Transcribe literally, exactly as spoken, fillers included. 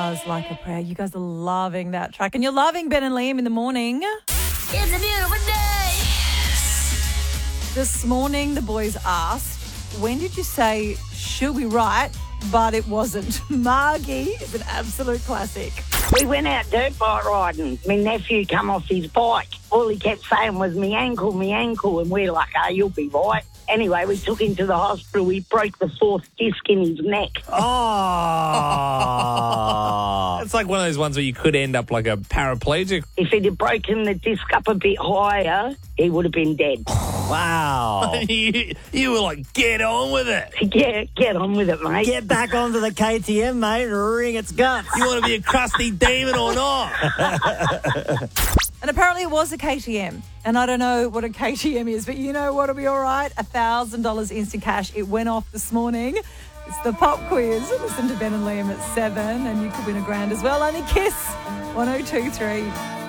Stars Like a Prayer. You guys are loving that track. And you're loving Ben and Liam in the morning. It's a beautiful day. This morning, the boys asked, when did you say, she'll be right, but it wasn't? Margie is an absolute classic. We went out dirt bike riding. My nephew come off his bike. All he kept saying was, me ankle, me ankle. And we're like, oh, you'll be right. Anyway, we took him to the hospital. We broke the fourth disc in his neck. Oh. It's like one of those ones where you could end up like a paraplegic. If he'd have broken the disc up a bit higher, he would have been dead. Wow. you, you were like, get on with it. Yeah, get on with it, mate. Get back onto the K T M, mate, and wring its guts. You want to be a crusty demon or not? And apparently it was a K T M. And I don't know what a K T M is, but you know what'll be all right? one thousand dollars instant cash. It went off this morning. It's the pop quiz. Listen to Ben and Liam at seven and you could win a grand as well. Only Kiss one oh two three.